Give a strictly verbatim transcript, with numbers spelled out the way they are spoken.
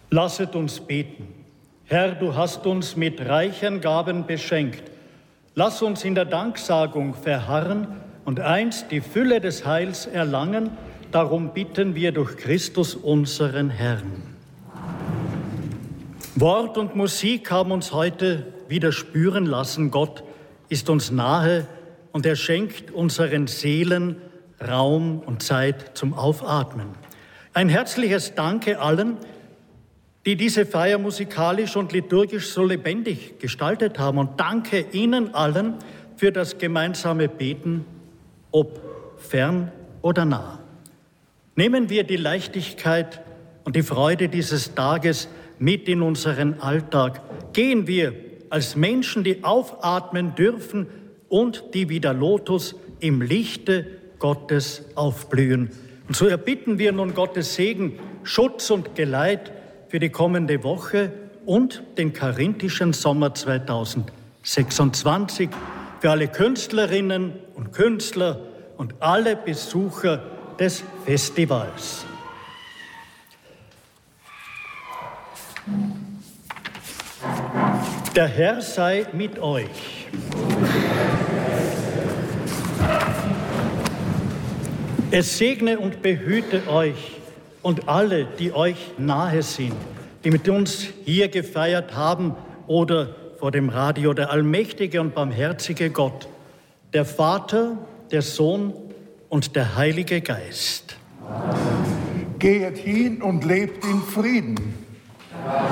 Lasset uns beten. Herr, du hast uns mit reichen Gaben beschenkt. Lass uns in der Danksagung verharren und einst die Fülle des Heils erlangen. Darum bitten wir durch Christus unseren Herrn. Wort und Musik haben uns heute wieder spüren lassen, Gott ist uns nahe und er schenkt unseren Seelen Raum und Zeit zum Aufatmen. Ein herzliches Danke allen, die diese Feier musikalisch und liturgisch so lebendig gestaltet haben. Und danke Ihnen allen für das gemeinsame Beten, ob fern oder nah. Nehmen wir die Leichtigkeit und die Freude dieses Tages mit in unseren Alltag. Gehen wir als Menschen, die aufatmen dürfen und die wie der Lotus im Lichte Gottes aufblühen. Und so erbitten wir nun Gottes Segen, Schutz und Geleit für die kommende Woche und den karinthischen Sommer zweitausendsechsundzwanzig, für alle Künstlerinnen und Künstler und alle Besucher des Festivals. Der Herr sei mit euch. Es segne und behüte euch und alle, die euch nahe sind, die mit uns hier gefeiert haben oder vor dem Radio, der allmächtige und barmherzige Gott, der Vater, der Sohn und der Heilige Geist. Geht hin und lebt in Frieden.